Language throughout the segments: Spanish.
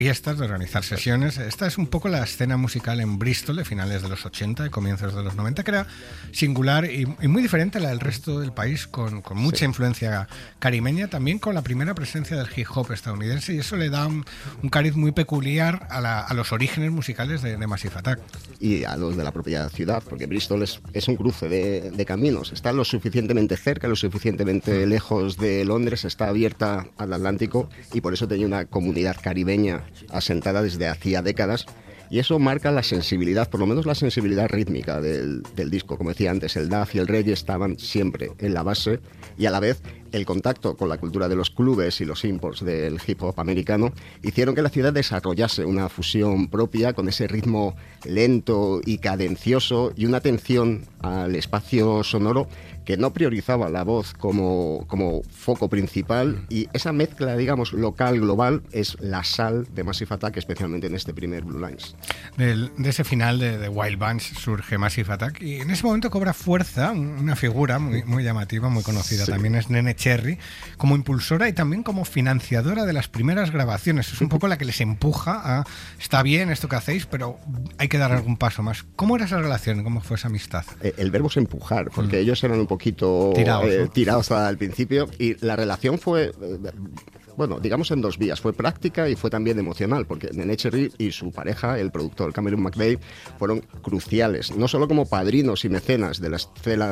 fiestas, de organizar sesiones. Esta es un poco la escena musical en Bristol de finales de los 80 y comienzos de los 90, que era singular y muy diferente a la del resto del país, con mucha influencia caribeña, también con la primera presencia del hip hop estadounidense, y eso le da un cariz muy peculiar a los orígenes musicales de Massive Attack. Y a los de la propia ciudad, porque Bristol es un cruce de caminos. Está lo suficientemente cerca, lo suficientemente lejos de Londres, está abierta al Atlántico, y por eso tenía una comunidad caribeña asentada desde hacía décadas, y eso marca la sensibilidad, por lo menos la sensibilidad rítmica del disco. Como decía antes, el dub y el reggae estaban siempre en la base, y a la vez el contacto con la cultura de los clubes y los imports del hip hop americano hicieron que la ciudad desarrollase una fusión propia con ese ritmo lento y cadencioso y una atención al espacio sonoro que no priorizaba la voz como foco principal, y esa mezcla, digamos, local-global es la sal de Massive Attack, especialmente en este primer Blue Lines. De ese final de Wild Bunch surge Massive Attack, y en ese momento cobra fuerza una figura muy llamativa, muy conocida, sí. También es Nene Cherry, como impulsora y también como financiadora de las primeras grabaciones. Es un poco la que les empuja a, está bien esto que hacéis, pero hay que dar algún paso más. ¿Cómo era esa relación? ¿Cómo fue esa amistad? El verbo es empujar, porque ellos eran un poquito tirados al principio, y la relación fue... bueno, digamos en dos vías. Fue práctica y fue también emocional, porque Nene Cherry y su pareja, el productor Cameron McVeigh, fueron cruciales, no solo como padrinos y mecenas de la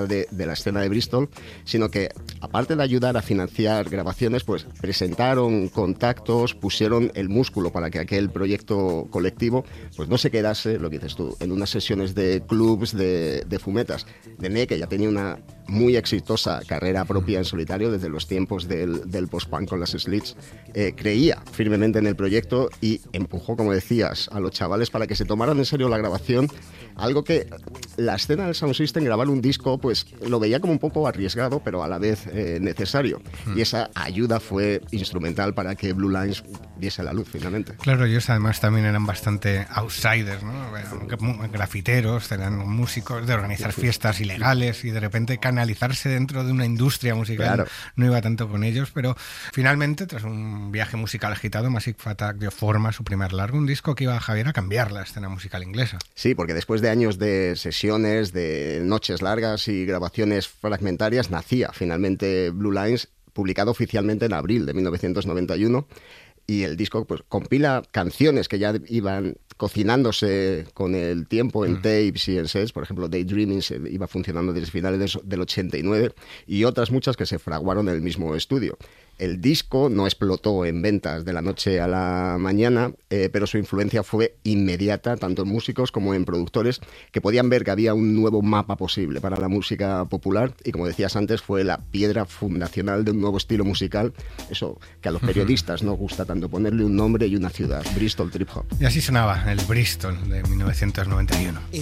escena de Bristol, sino que, aparte de ayudar a financiar grabaciones, pues presentaron contactos, pusieron el músculo para que aquel proyecto colectivo pues no se quedase, lo que dices tú, en unas sesiones de clubs de fumetas. Nene, que ya tenía una muy exitosa carrera propia en solitario desde los tiempos del post-punk con las Slits, creía firmemente en el proyecto y empujó, como decías, a los chavales para que se tomaran en serio la grabación, algo que la escena del Sound System, grabar un disco, pues lo veía como un poco arriesgado, pero a la vez necesario, y esa ayuda fue instrumental para que Blue Lines viese la luz finalmente. Claro, ellos además también eran bastante outsiders, ¿no? Grafiteros, eran músicos de organizar fiestas ilegales, y de repente canalizarse dentro de una industria musical, claro, no iba tanto con ellos, pero finalmente, tras un viaje musical agitado, Massive Attack dio forma a su primer largo, un disco que iba a Javier a cambiar la escena musical inglesa. Sí, porque después de años de sesiones, de noches largas y grabaciones fragmentarias, nacía finalmente Blue Lines, publicado oficialmente en abril de 1991, y el disco pues compila canciones que ya iban cocinándose con el tiempo en tapes y en sets. Por ejemplo, Daydreaming iba funcionando desde finales del 89, y otras muchas que se fraguaron en el mismo estudio. El disco no explotó en ventas de la noche a la mañana, pero su influencia fue inmediata, tanto en músicos como en productores, que podían ver que había un nuevo mapa posible para la música popular, y como decías antes, fue la piedra fundacional de un nuevo estilo musical, eso que a los periodistas nos gusta tanto, ponerle un nombre y una ciudad: Bristol Trip Hop. Y así sonaba el Bristol de 1991.